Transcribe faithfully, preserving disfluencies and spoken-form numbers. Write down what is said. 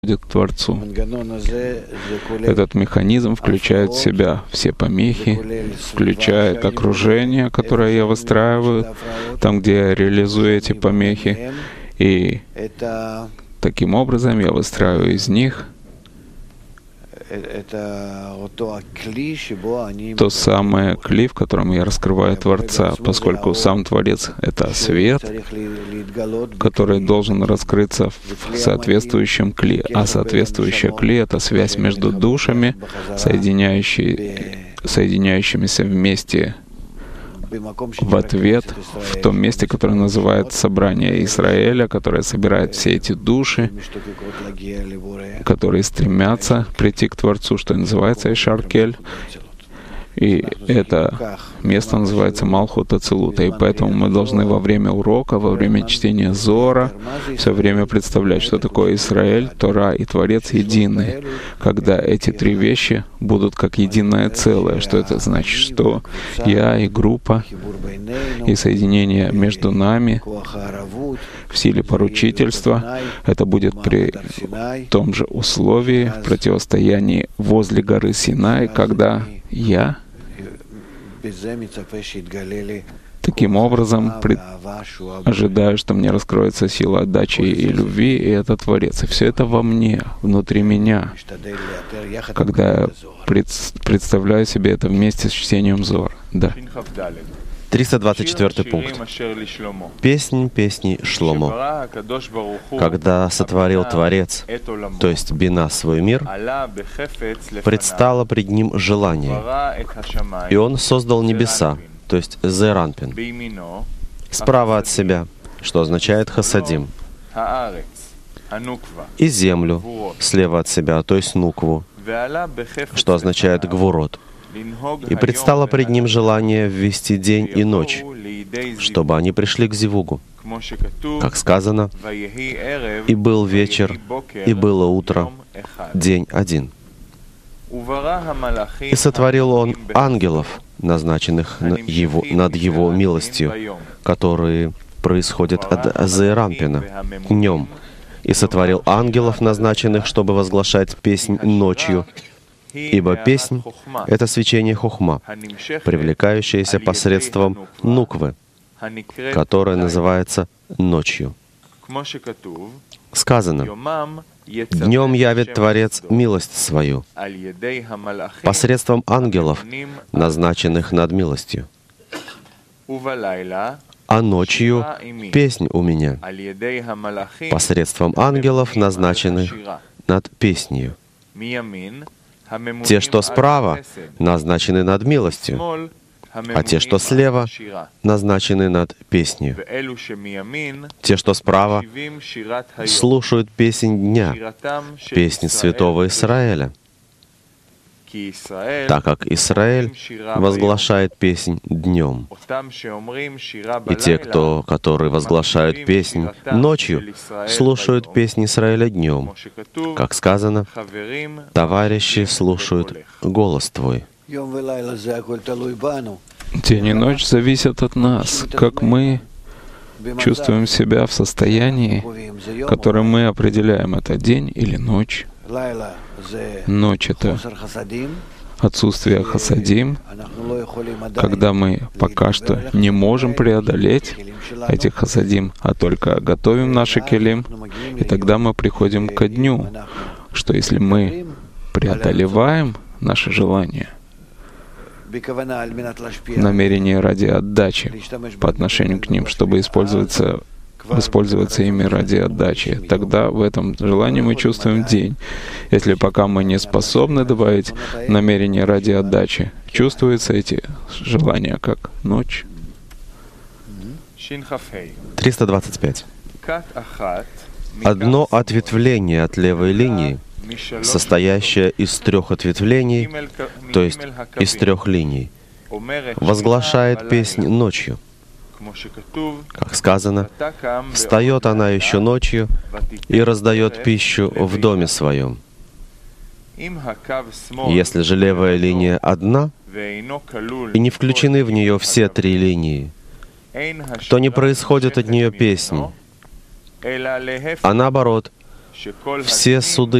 к Творцу. Этот механизм включает в себя все помехи, включает окружение, которое я выстраиваю, там, где я реализую эти помехи, и таким образом я выстраиваю из них то самое кли, в котором я раскрываю Творца, поскольку сам Творец — это свет, который должен раскрыться в соответствующем кли, а соответствующее кли — это связь между душами, соединяющие, соединяющимися вместе в ответ в том месте, которое называется собрание Израиля, которое собирает все эти души, которые стремятся прийти к Творцу, что называется Ишар-Кель. И это место называется Малхут Ацилута. И поэтому мы должны во время урока, во время чтения Зора, все время представлять, что такое Израиль, Тора и Творец едины. Когда эти три вещи будут как единое целое, что это значит? Что я и группа, и соединение между нами в силе поручительства, это будет при том же условии, в противостоянии возле горы Синай, когда я таким образом пред... ожидаю, что мне раскроется сила отдачи и любви, и это Творец. И все это во мне, внутри меня, когда я пред... представляю себе это вместе с чтением Зор. Да. триста двадцать четвёртый пункт. Песнь песней Шломо. Когда сотворил Творец, то есть Бина, свой мир, предстало пред ним желание, и он создал небеса, то есть Зеранпин, справа от себя, что означает Хасадим, и землю слева от себя, то есть Нукву, что означает Гвурот. И предстало пред ним желание ввести день и ночь, чтобы они пришли к Зивугу. Как сказано, «И был вечер, и было утро, день один». И сотворил он ангелов, назначенных на его, над его милостью, которые происходят от Зеранпина, днем. И сотворил ангелов, назначенных, чтобы возглашать песнь ночью, ибо песнь — это свечение хохма, привлекающееся посредством нуквы, которая называется ночью. Сказано, «Днем явит Творец милость свою посредством ангелов, назначенных над милостью, а ночью песнь у меня посредством ангелов, назначенных над песнью». Те, что справа, назначены над милостью, а те, что слева, назначены над песнью. Те, что справа, слушают песнь дня, песнь святого Израиля, так как Израиль возглашает песнь днем. И те, кто, которые возглашают песнь ночью, слушают песнь Израиля днем. Как сказано, «Товарищи слушают голос Твой». День и ночь зависят от нас, как мы чувствуем себя в состоянии, которое мы определяем, это день или ночь. Ночь — это отсутствие хасадим, когда мы пока что не можем преодолеть этих хасадим, а только готовим наши келим, и тогда мы приходим ко дню, что если мы преодолеваем наши желания, намерение ради отдачи по отношению к ним, чтобы использоваться воспользоваться ими ради отдачи. Тогда в этом желании мы чувствуем день. Если пока мы не способны добавить намерение ради отдачи, чувствуются эти желания как ночь. триста двадцать пять. Одно ответвление от левой линии, состоящее из трех ответвлений, то есть из трех линий, возглашает песнь ночью. Как сказано, «Встает она еще ночью и раздает пищу в доме своем». Если же левая линия одна, и не включены в нее все три линии, то не происходит от нее песни, а наоборот, Все суды